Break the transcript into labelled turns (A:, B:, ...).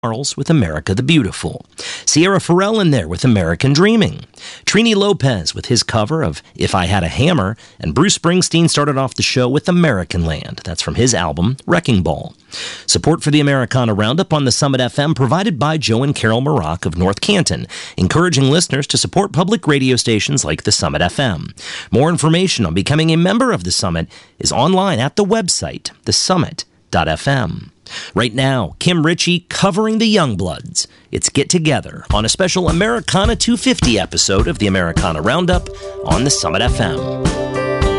A: Charles with America the Beautiful. Sierra Farrell in there with American Dreaming. Trini Lopez with his cover of If I Had a Hammer. And Bruce Springsteen started off the show with American Land. That's from his album, Wrecking Ball. Support for the Americana Roundup on the Summit FM provided by Joe and Carol Maroc of North Canton, encouraging listeners to support public radio stations like the Summit FM. More information on becoming a member of the Summit is online at the website, thesummit.fm. Right now, Kim Ritchie covering the Youngbloods. It's Get Together on a special Americana 250 episode of the Americana Roundup on the Summit FM.